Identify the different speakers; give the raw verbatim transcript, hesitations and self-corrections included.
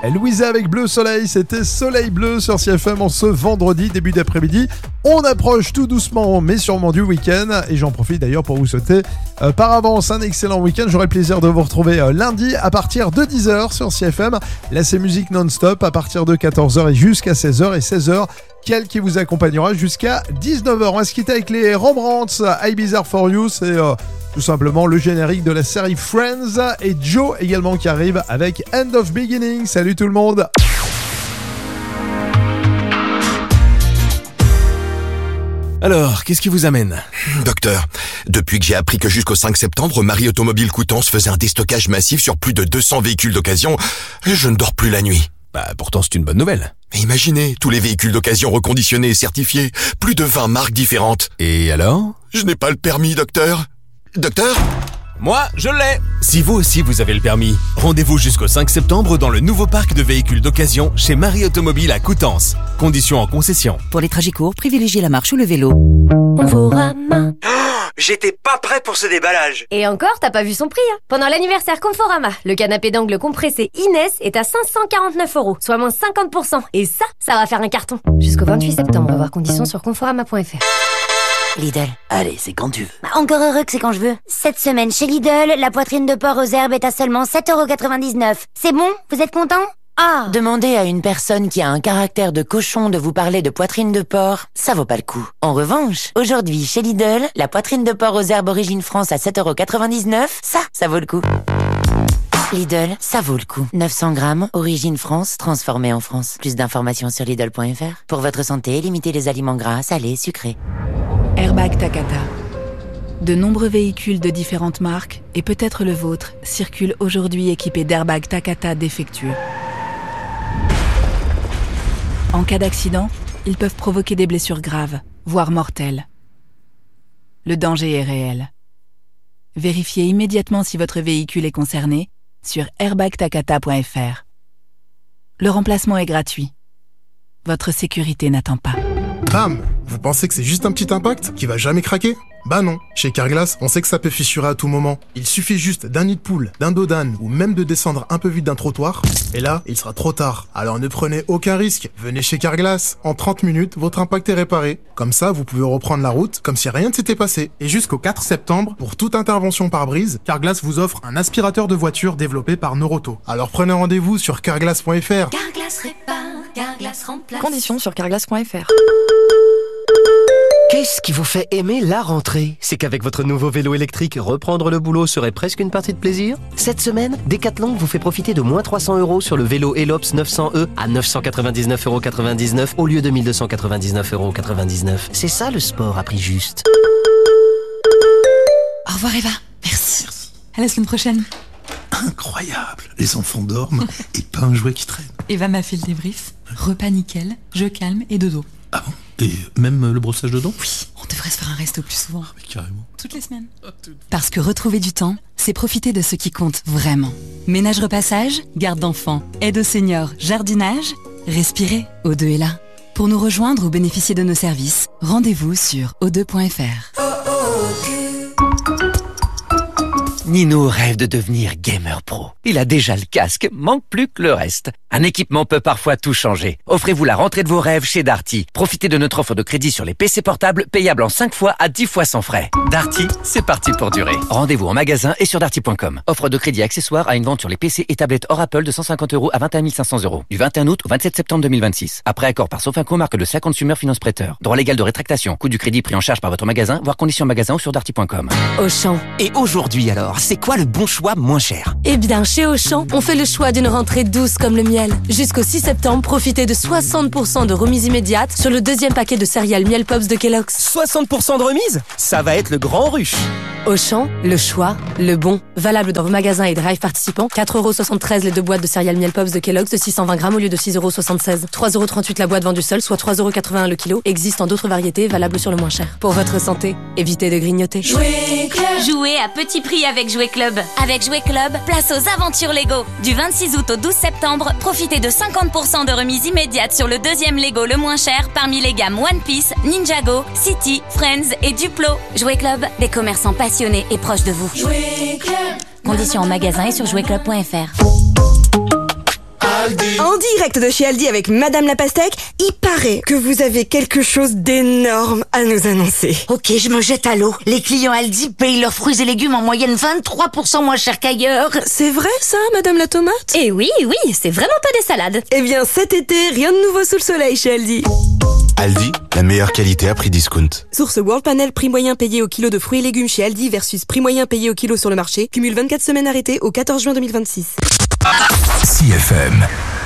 Speaker 1: Louisa avec Bleu Soleil, c'était Soleil Bleu sur C F M en ce vendredi, début d'après-midi. On approche tout doucement mais sûrement du week-end et j'en profite d'ailleurs pour vous souhaiter euh, par avance un excellent week-end. J'aurai le plaisir de vous retrouver euh, lundi à partir de dix heures sur C F M. Là c'est musique non-stop à partir de quatorze heures et jusqu'à seize heures et seize heures. Kiel qui vous accompagnera jusqu'à dix-neuf heures. On va se quitter avec les Rembrandts, I Bizarre For You, c'est euh, tout simplement le générique de la série Friends et Joe également qui arrive avec End of Beginning. Salut tout le monde.
Speaker 2: Alors, qu'est-ce qui vous amène ?
Speaker 3: Docteur, depuis que j'ai appris que jusqu'au cinq septembre, Marie Automobile Coutances faisait un déstockage massif sur plus de deux cents véhicules d'occasion, je ne dors plus la nuit.
Speaker 2: Bah, pourtant c'est une bonne nouvelle.
Speaker 3: Mais imaginez, tous les véhicules d'occasion reconditionnés et certifiés, plus de vingt marques différentes.
Speaker 2: Et alors ?
Speaker 3: Je n'ai pas le permis, docteur. Docteur ?
Speaker 2: Moi, je l'ai. Si vous aussi vous avez le permis, rendez-vous jusqu'au cinq septembre dans le nouveau parc de véhicules d'occasion chez Marie Automobile à Coutances. Conditions en concession.
Speaker 4: Pour les trajets courts, privilégiez la marche ou le vélo.
Speaker 5: Conforama.
Speaker 6: Oh, j'étais pas prêt pour ce déballage.
Speaker 5: Et encore, t'as pas vu son prix, hein. Pendant l'anniversaire Conforama, le canapé d'angle compressé Inès est à cinq cent quarante-neuf euros, soit moins cinquante pour cent. Et ça, ça va faire un carton. Jusqu'au vingt-huit septembre, on va voir conditions sur conforama point f r.
Speaker 7: Lidl.
Speaker 8: Allez, c'est quand tu veux.
Speaker 7: Bah, encore heureux que c'est quand je veux. Cette semaine, chez Lidl, la poitrine de porc aux herbes est à seulement sept euros quatre-vingt-dix-neuf. C'est bon ? Vous êtes content ? Ah !
Speaker 9: Demandez à une personne qui a un caractère de cochon de vous parler de poitrine de porc, ça vaut pas le coup. En revanche, aujourd'hui, chez Lidl, la poitrine de porc aux herbes Origine France à sept euros quatre-vingt-dix-neuf, ça, ça vaut le coup. Lidl, ça vaut le coup. neuf cents grammes, Origine France, transformée en France. Plus d'informations sur Lidl point f r. Pour votre santé, limitez les aliments gras, salés, sucrés.
Speaker 10: Airbag Takata. De nombreux véhicules de différentes marques, et peut-être le vôtre, circulent aujourd'hui équipés d'airbags Takata défectueux. En cas d'accident, ils peuvent provoquer des blessures graves, voire mortelles. Le danger est réel. Vérifiez immédiatement si votre véhicule est concerné sur airbag takata point f r. Le remplacement est gratuit. Votre sécurité n'attend pas.
Speaker 11: Bam! Vous pensez que c'est juste un petit impact qui va jamais craquer? Bah non. Chez Carglass, on sait que ça peut fissurer à tout moment. Il suffit juste d'un nid de poule, d'un dos d'âne ou même de descendre un peu vite d'un trottoir. Et là, il sera trop tard. Alors ne prenez aucun risque. Venez chez Carglass. En trente minutes, votre impact est réparé. Comme ça, vous pouvez reprendre la route comme si rien ne s'était passé. Et jusqu'au quatre septembre, pour toute intervention par brise, Carglass vous offre un aspirateur de voiture développé par Noroto. Alors prenez rendez-vous sur carglass point f r.
Speaker 12: Carglass répare, Carglass remplace.
Speaker 10: Conditions sur carglass point f r.
Speaker 8: Qu'est-ce qui vous fait aimer la rentrée? C'est qu'avec votre nouveau vélo électrique, reprendre le boulot serait presque une partie de plaisir? Cette semaine, Decathlon vous fait profiter de moins trois cents euros sur le vélo Elops neuf cents E à neuf cent quatre-vingt-dix-neuf euros quatre-vingt-dix-neuf au lieu de mille deux cent quatre-vingt-dix-neuf euros quatre-vingt-dix-neuf. C'est ça le sport à prix juste.
Speaker 10: Au revoir Eva. Merci. Merci. À la semaine prochaine.
Speaker 13: Incroyable. Les enfants dorment et pas un jouet qui traîne.
Speaker 10: Eva m'a fait le débrief. Repas nickel, jeu calme et dodo.
Speaker 13: Ah bon? Et même le brossage de dents?
Speaker 10: Oui, on devrait se faire un resto plus souvent.
Speaker 13: Ah, mais carrément.
Speaker 10: Toutes les semaines. Ah, tout... Parce que retrouver du temps, c'est profiter de ce qui compte vraiment. Ménage repassage, garde d'enfants, aide aux seniors, jardinage, respirez, O deux est là. Pour nous rejoindre ou bénéficier de nos services, rendez-vous sur o deux point f r.
Speaker 14: Nino rêve de devenir gamer pro. Il a déjà le casque, manque plus que le reste. Un équipement peut parfois tout changer. Offrez-vous la rentrée de vos rêves chez Darty. Profitez de notre offre de crédit sur les P C portables, payable en cinq fois à dix fois sans frais. Darty, c'est parti pour durer. Rendez-vous en magasin et sur darty point com. Offre de crédit accessoire à une vente sur les P C et tablettes hors Apple de cent cinquante euros à vingt et un mille cinq cents euros. Du vingt et un août au vingt-sept septembre deux mille vingt-six. Après accord par Sofinco, marque de cinq Consumer Finance Prêteur. Droit légal de rétractation. Coût du crédit pris en charge par votre magasin, voire conditions magasin ou sur darty point com.
Speaker 4: Auchan.
Speaker 14: Et aujourd'hui alors, c'est quoi le bon choix moins cher?
Speaker 15: Eh bien, chez Auchan, on fait le choix d'une rentrée douce comme le miel. Jusqu'au six septembre, profitez de soixante pour cent de remise immédiate sur le deuxième paquet de céréales Miel Pops de Kellogg's.
Speaker 14: soixante pour cent de remise? Ça va être le grand rush.
Speaker 15: Auchan, le choix, le bon. Valable dans vos magasins et drive participants. quatre euros soixante-treize les deux boîtes de céréales Miel Pops de Kellogg's de six cent vingt grammes au lieu de six euros soixante-seize. trois euros trente-huit la boîte vendue seule, soit trois euros quatre-vingt-un le kilo. Existe en d'autres variétés, valable sur le moins cher. Pour votre santé, évitez de grignoter.
Speaker 12: Jouer Club. Jouez à petit prix avec Jouer Club. Avec Jouer Club, place aux aventures Lego. Du vingt-six août au douze septembre, profitez de cinquante pour cent de remise immédiate sur le deuxième Lego le moins cher parmi les gammes One Piece, Ninjago, City, Friends et Duplo. Jouer Club, des commerçants passionnés et proches de vous. Jouer Club. Conditions en magasin et sur jouer club point f r.
Speaker 16: Aldi. En direct de chez Aldi avec Madame la Pastèque, il paraît que vous avez quelque chose d'énorme à nous annoncer.
Speaker 9: Ok, je me jette à l'eau. Les clients Aldi payent leurs fruits et légumes en moyenne vingt-trois pour cent moins cher qu'ailleurs.
Speaker 16: C'est vrai ça, Madame la Tomate?
Speaker 5: Eh oui, oui, c'est vraiment pas des salades.
Speaker 16: Eh bien cet été, rien de nouveau sous le soleil chez Aldi.
Speaker 3: Aldi, la meilleure qualité à prix discount.
Speaker 16: Source World Panel, prix moyen payé au kilo de fruits et légumes chez Aldi versus prix moyen payé au kilo sur le marché. Cumule vingt-quatre semaines arrêtées au quatorze juin deux mille vingt-six.
Speaker 17: C F M.